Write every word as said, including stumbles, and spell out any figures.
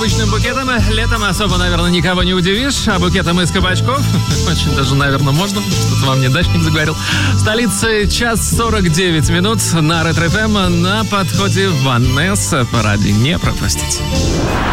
необычным букетом. Летом особо, наверное, никого не удивишь. А букетом из кабачков очень даже, наверное, можно. Что-то вам не дачник заговорил. В столице час сорок девять минут на Ретро-ФМ. На подходе Ванесса по радио. Не пропустите.